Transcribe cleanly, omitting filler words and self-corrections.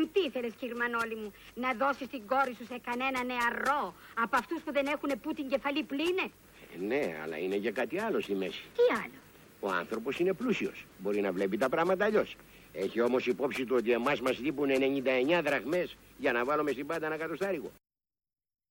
τι ήθελες, κύριε Μανώλη μου, να δώσεις την κόρη σου σε κανένα νεαρό από αυτούς που δεν έχουν που την κεφαλή πλήνε? Ναι, αλλά είναι και κάτι άλλο στη μέση. Τι άλλο? Ο άνθρωπος είναι πλούσιος. Μπορεί να βλέπει τα πράγματα αλλιώς. Έχει όμως υπόψη του ότι εμάς μας λείπουν 99 δραχμές για να βάλουμε στην πάντα ένα κατοστάρικο.